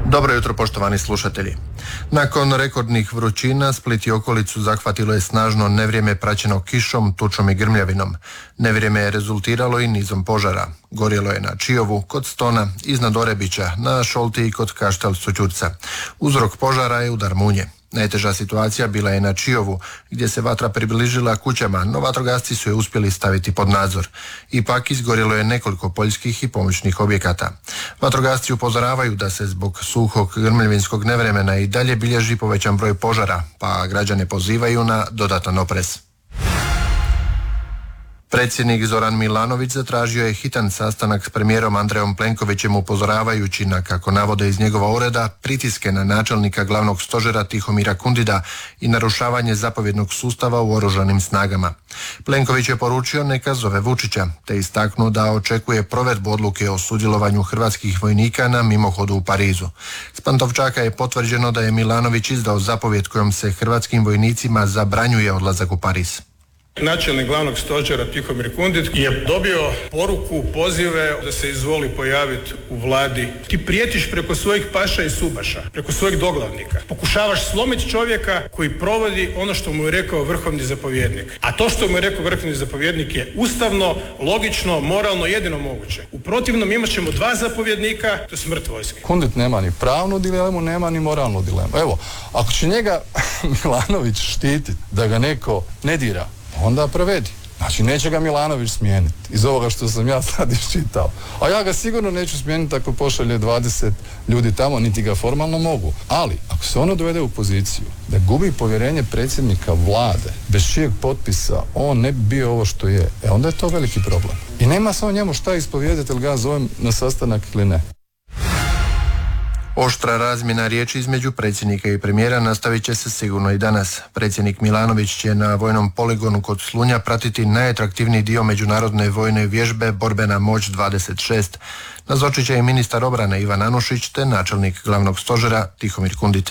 Dobro jutro, poštovani slušatelji. Nakon rekordnih vrućina, Split i okolicu zahvatilo je snažno nevrijeme praćeno kišom, tučom i grmljavinom. Nevrijeme je rezultiralo i nizom požara. Gorjelo je na Čiovu, kod Stona, iznad Orebića, na Šolti i kod Kaštel Sućurca. Uzrok požara je udar munje. Najteža situacija bila je na Čiovu, gdje se vatra približila kućama, no vatrogasci su je uspjeli staviti pod nadzor. Ipak izgorjelo je nekoliko poljskih i pomoćnih objekata. Vatrogasci upozoravaju da se zbog suhog grmljavinskog nevremena i dalje bilježi povećan broj požara, pa građane pozivaju na dodatan oprez. Predsjednik Zoran Milanović zatražio je hitan sastanak s premijerom Andrejom Plenkovićem, upozoravajući na, kako navode iz njegova ureda, pritiske na načelnika glavnog stožera Tihomira Kundida i narušavanje zapovjednog sustava u oružanim snagama. Plenković je poručio neka zove Vučića, te istaknuo da očekuje provedbu odluke o sudjelovanju hrvatskih vojnika na mimohodu u Parizu. S Pantovčaka je potvrđeno da je Milanović izdao zapovjed kojom se hrvatskim vojnicima zabranjuje odlazak u Pariz. Načelnik glavnog stožera Tihomir Kundid je dobio poruku, pozive da se izvoli pojaviti u vladi. Ti prijetiš preko svojih paša i subaša, preko svojih doglavnika. Pokušavaš slomiti čovjeka koji provodi ono što mu je rekao vrhovni zapovjednik. A to što mu je rekao vrhovni zapovjednik je ustavno, logično, moralno, jedino moguće. U protivnom imat ćemo dva zapovjednika, to je smrt vojske. Kundid nema ni pravnu dilemu, nema ni moralnu dilemu. Evo, ako će njega Milanović štititi da ga neko ne dira, onda provedi. Znači, neće ga Milanović smijeniti iz ovoga što sam ja sad iščitao. A ja ga sigurno neću smijeniti ako pošalje 20 ljudi tamo, niti ga formalno mogu. Ali, ako se ono dovede u poziciju da gubi povjerenje predsjednika vlade, bez čijeg potpisa on ne bi bio ovo što je, onda je to veliki problem. I nema samo njemu šta ispovijedati, ili ga zovem na sastanak ili ne. Oštra razmjena riječi između predsjednika i premijera nastavit će se sigurno i danas. Predsjednik Milanović će na vojnom poligonu kod Slunja pratiti najatraktivniji dio međunarodne vojne vježbe Borbena moć 26. Nazočit će i ministar obrane Ivan Anušić te načelnik glavnog stožera Tihomir Kundid.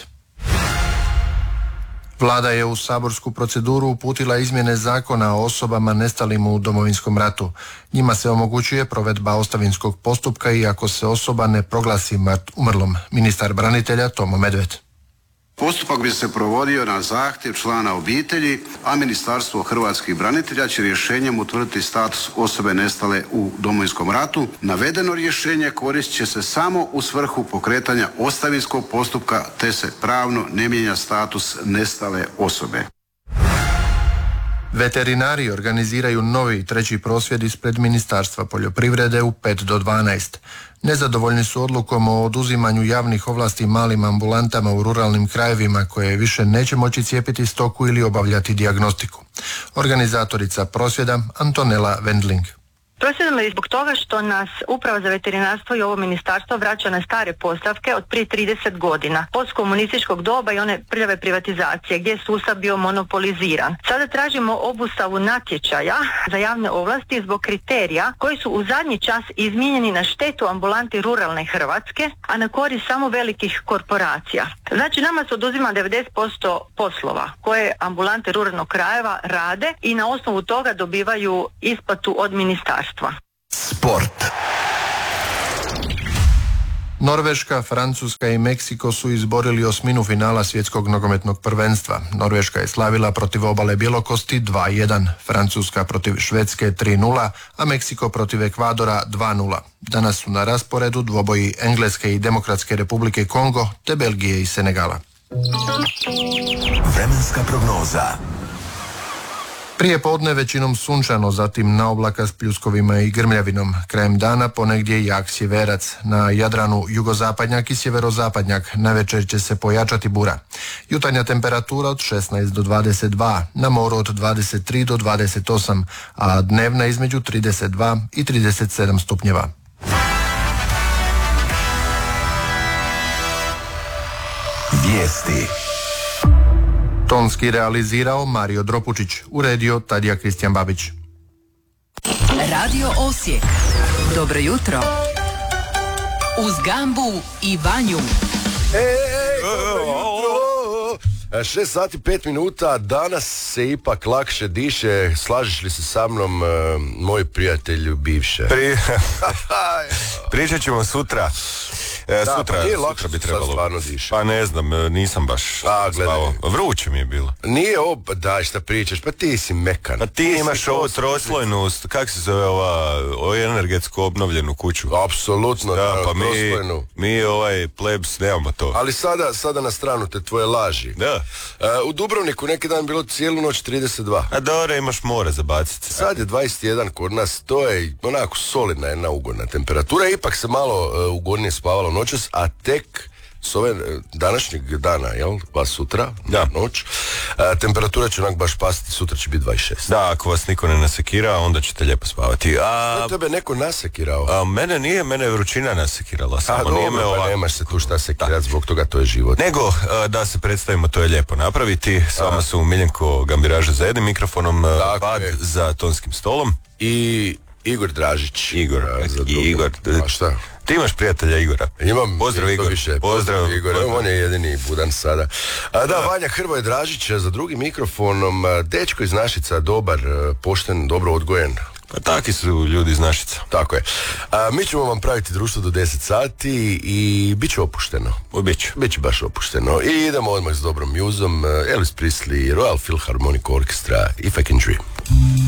Vlada je u saborsku proceduru uputila izmjene zakona o osobama nestalim u Domovinskom ratu. Njima se omogućuje provedba ostavinskog postupka i ako se osoba ne proglasi umrlom. Ministar branitelja Tomo Medved. Postupak bi se provodio na zahtjev člana obitelji, a Ministarstvo hrvatskih branitelja će rješenjem utvrditi status osobe nestale u Domovinskom ratu. Navedeno rješenje koristit će se samo u svrhu pokretanja ostavinskog postupka, te se pravno ne mijenja status nestale osobe. Veterinari organiziraju novi treći prosvjed ispred Ministarstva poljoprivrede u 5 do 12. Nezadovoljni su odlukom o oduzimanju javnih ovlasti malim ambulantama u ruralnim krajevima koje više neće moći cijepiti stoku ili obavljati dijagnostiku. Organizatorica prosvjeda Antonela Wendling. Prosvjedujemo i zbog toga što nas Uprava za veterinarstvo i ovo ministarstvo vraća na stare postavke od prije 30 godina, postkomunističkog doba i one prljave privatizacije gdje je sustav bio monopoliziran. Sada tražimo obustavu natječaja za javne ovlasti zbog kriterija koji su u zadnji čas izmijenjeni na štetu ambulanti ruralne Hrvatske, a na korist samo velikih korporacija. Znači, nama se oduzima 90% poslova koje ambulante ruralnog krajeva rade i na osnovu toga dobivaju isplatu od ministarstva. Sport. Norveška, Francuska i Meksiko su izborili osminu finala svjetskog nogometnog prvenstva. Norveška je slavila protiv Obale Bjelokosti 2-1, Francuska protiv Švedske 3-0, a Meksiko protiv Ekvadora 2-0. Danas su na rasporedu dvoboji Engleske i Demokratske republike Kongo te Belgije i Senegala. Vremenska prognoza. Prije podne većinom sunčano, zatim na oblaka s pljuskovima i grmljavinom. Krajem dana ponegdje jak sjeverac. Na Jadranu jugozapadnjak i sjeverozapadnjak. Navečer će se pojačati bura. Jutarnja temperatura od 16 do 22, na moru od 23 do 28, a dnevna između 32 i 37 stupnjeva. Vijesti. Tonski realizirao Mario Dropučić, uredio Tadija Kristijan Babić. Radio Osijek. Dobro jutro. Uz Gambu i Vanju. 6 sati 5 minuta, danas se ipak lakše diše. Slažeš li se sa mnom, moj prijatelju bivše? Pričat ćemo sutra. Sutra bi trebalo. Stvarno diše. Pa ne znam, nisam baš spavao. Vruće mi je bilo. Nije ovo, daj šta pričaš, pa ti si mekan. Pa ti imaš ovu troslojnu, kak se zove ova energetsku obnovljenu kuću. Apsolutno, pa mi plebs nemamo to. Ali sada na stranu te tvoje laži. Da. U Dubrovniku neki dan bilo cijelu noć 32. A dobro, imaš more za baciti. Sad je 21 kod nas, to je onako solidna jedna ugodna temperatura, ipak se malo ugodnije spavalo noćas, a tek s ove današnjeg dana, jel, pa sutra, noć, temperatura će onak baš pasti, sutra će biti 26. Da, ako vas niko ne nasekira, onda ćete lijepo spavati. Tebe neko nasekirao? Mene nije, mene je vrućina nasekirala. Pa nemaš se tu šta sekirati, zbog toga to je život. Nego, da se predstavimo, to je lijepo napraviti. S vama su Miljenko Gambiraža za jednim mikrofonom, Pad za tonskim stolom. I Igor Dražić. Igor. A šta? Ti imaš prijatelja Igora. Imam. Pozdrav Igor. Pozdrav Igor. On je jedini budan sada. Vanja Hrvoje Dražić za drugim mikrofonom. Dečko iz Našica, dobar, pošten, dobro odgojen. Pa takvi su ljudi iz Našica. Tako je. Mi ćemo vam praviti društvo do 10 sati i bit će opušteno. Biće baš opušteno. I idemo odmah s dobrom muzom. Elvis Presley, Royal Philharmonic Orchestra, If I Can Dream.